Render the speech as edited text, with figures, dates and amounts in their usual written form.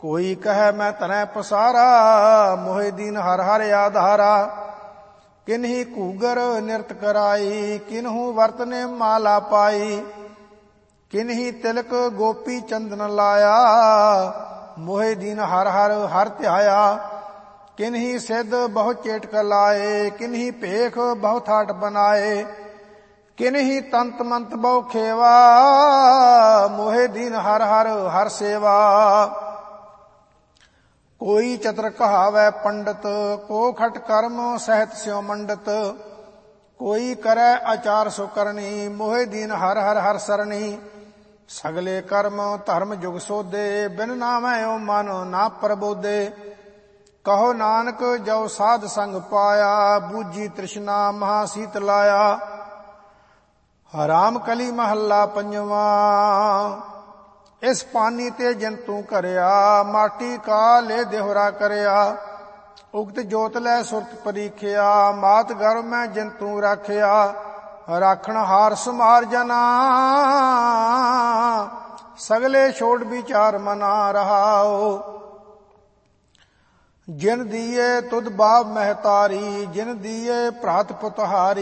कोई कहे मैं तनै पसारा, मोहे दीन हर हर आधारा। किन्ही कूगर निरत कराई, किन्हू वर्तने माला पाई। किन्ही तिलक गोपी चंदन लाया, मोहे दीन हर हर हर ध्याया। किन्ही सिद्ध बहु चेटक लाए, किन्ही पेख बहु थाट बनाए। किन्ही तंत मंत बहु खेवा, मोहे दीन हर हर हर सेवा। कोई चतर कहावै पंडित, को खट कर्म सहत स्यो मंडित। कोई करे आचार सो करनी, मोहे दीन हर हर हर सरणी। सगले कर्म धर्म जुग सोधे, बिन नामै ओ मन ना प्रबोधे। कहो नानक जो साध संग पाया, बूझी तृष्णा महा सीत लाया। हराम कली महला पंजवा, इस पानी ते जंतु करया, माटी का ले देहरा करया। उगत जोत लै सुरत परीखिया, मात गर्भ में जंतु राखिया। राखण हार समार जना, सगले छोड़ विचार मना रहाओ। जिन दिए तुद बाप महतारी, जिन दिए भ्रात पुतहारी।